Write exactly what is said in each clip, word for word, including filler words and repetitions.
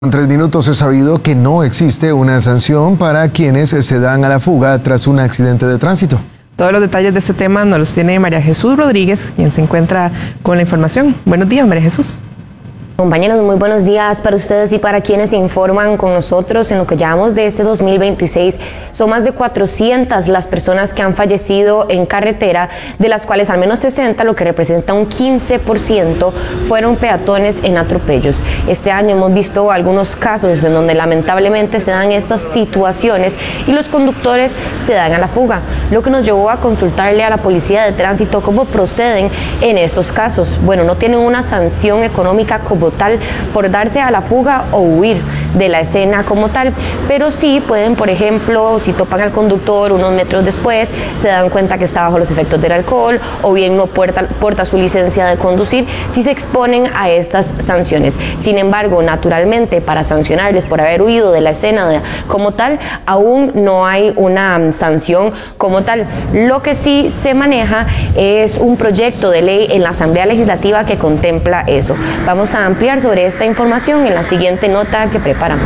En tres minutos he sabido que no existe una sanción para quienes se dan a la fuga tras un accidente de tránsito. Todos los detalles de este tema nos los tiene María Jesús Rodríguez, quien se encuentra con la información. Buenos días, María Jesús. Compañeros, muy buenos días para ustedes y para quienes se informan con nosotros. En lo que llevamos de este dos mil veintiséis, son más de cuatrocientas las personas que han fallecido en carretera, de las cuales al menos sesenta, lo que representa un quince por ciento, fueron peatones en atropellos. Este año hemos visto algunos casos en donde lamentablemente se dan estas situaciones y los conductores se dan a la fuga, lo que nos llevó a consultarle a la Policía de Tránsito cómo proceden en estos casos. Bueno, no tienen una sanción económica como tal por darse a la fuga o huir de la escena como tal, pero sí pueden, por ejemplo, si topan al conductor unos metros después, se dan cuenta que está bajo los efectos del alcohol o bien no porta, porta su licencia de conducir, si se exponen a estas sanciones. Sin embargo, naturalmente, para sancionarles por haber huido de la escena de, como tal, aún no hay una sanción como tal. Lo que sí se maneja es un proyecto de ley en la Asamblea Legislativa que contempla eso. Vamos a ampliar sobre esta información en la siguiente nota que preparamos.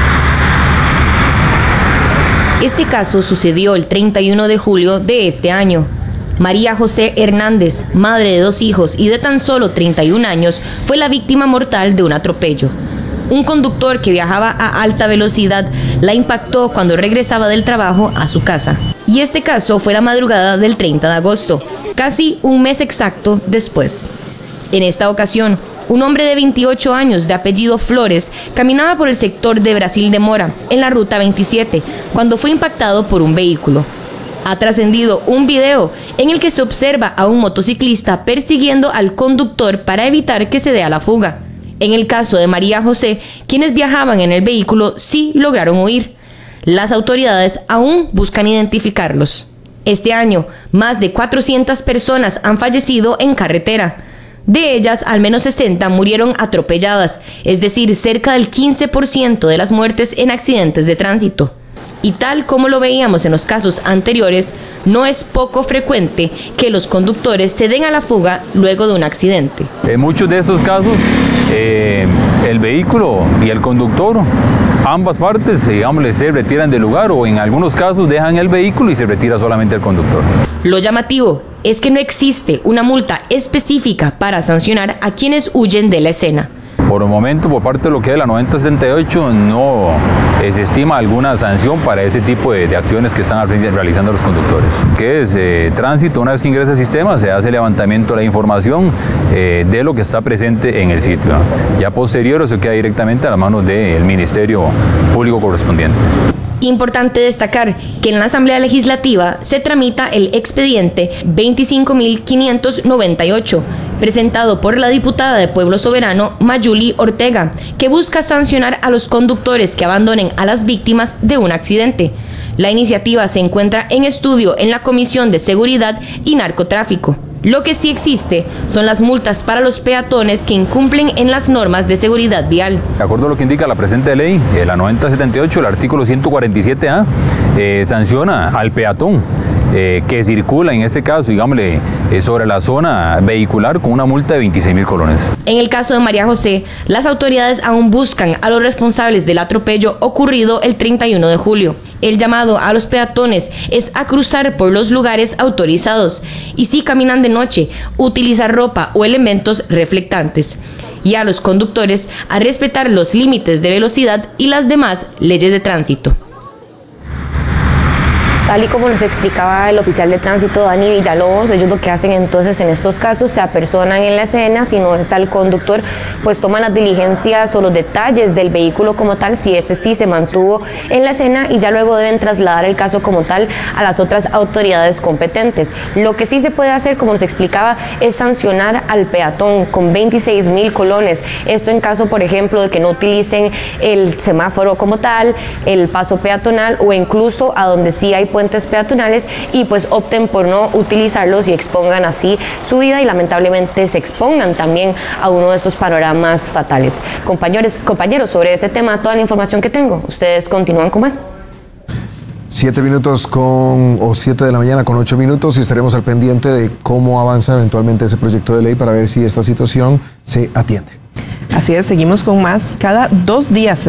Este caso sucedió el treinta y uno de julio de este año. María José Hernández, madre de dos hijos y de tan solo treinta y un años, fue la víctima mortal de un atropello. Un conductor que viajaba a alta velocidad la impactó cuando regresaba del trabajo a su casa. Y este caso fue la madrugada del treinta de agosto, casi un mes exacto después. En esta ocasión, un hombre de veintiocho años de apellido Flores caminaba por el sector de Brasil de Mora, en la ruta veintisiete, cuando fue impactado por un vehículo. Ha trascendido un video en el que se observa a un motociclista persiguiendo al conductor para evitar que se dé a la fuga. En el caso de María José, quienes viajaban en el vehículo sí lograron huir. Las autoridades aún buscan identificarlos. Este año, más de cuatrocientas personas han fallecido en carretera. De ellas, al menos sesenta murieron atropelladas, es decir, cerca del quince por ciento de las muertes en accidentes de tránsito. Y tal como lo veíamos en los casos anteriores, no es poco frecuente que los conductores se den a la fuga luego de un accidente. En muchos de estos casos, eh, el vehículo y el conductor, ambas partes, digamos, se retiran del lugar o en algunos casos dejan el vehículo y se retira solamente el conductor. Lo llamativo es que no existe una multa específica para sancionar a quienes huyen de la escena. Por el momento, por parte de lo que es la noventa setenta y ocho, no eh, se estima alguna sanción para ese tipo de, de acciones que están realizando los conductores. Que es eh, tránsito, una vez que ingresa el sistema, se hace levantamiento de la información eh, de lo que está presente en el sitio. Ya posterior, eso queda directamente a las manos del Ministerio Público correspondiente. Importante destacar que en la Asamblea Legislativa se tramita el expediente veinticinco mil quinientos noventa y ocho, presentado por la diputada de Pueblo Soberano Mayuli Ortega, que busca sancionar a los conductores que abandonen a las víctimas de un accidente. La iniciativa se encuentra en estudio en la Comisión de Seguridad y Narcotráfico. Lo que sí existe son las multas para los peatones que incumplen en las normas de seguridad vial. De acuerdo a lo que indica la presente ley, eh, la noventa setenta y ocho, el artículo ciento cuarenta y siete A, eh, sanciona al peatón eh, que circula, en este caso, digámosle, eh, sobre la zona vehicular con una multa de veintiséis mil colones. En el caso de María José, las autoridades aún buscan a los responsables del atropello ocurrido el treinta y uno de julio. El llamado a los peatones es a cruzar por los lugares autorizados y si caminan de noche, utilizar ropa o elementos reflectantes. Y a los conductores a respetar los límites de velocidad y las demás leyes de tránsito. Tal y como nos explicaba el oficial de tránsito Dani Villalobos, ellos lo que hacen entonces en estos casos, se apersonan en la escena, si no está el conductor, pues toman las diligencias o los detalles del vehículo como tal, si este sí se mantuvo en la escena, y ya luego deben trasladar el caso como tal a las otras autoridades competentes. Lo que sí se puede hacer, como nos explicaba, es sancionar al peatón con veintiséis mil colones. Esto en caso, por ejemplo, de que no utilicen el semáforo como tal, el paso peatonal o incluso a donde sí hay puentes peatonales y pues opten por no utilizarlos y expongan así su vida y lamentablemente se expongan también a uno de estos panoramas fatales. Compañeros, compañeros, sobre este tema toda la información que tengo. Ustedes continúan con más. Siete minutos con, o siete de la mañana con ocho minutos y estaremos al pendiente de cómo avanza eventualmente ese proyecto de ley para ver si esta situación se atiende. Así es, seguimos con más. Cada dos días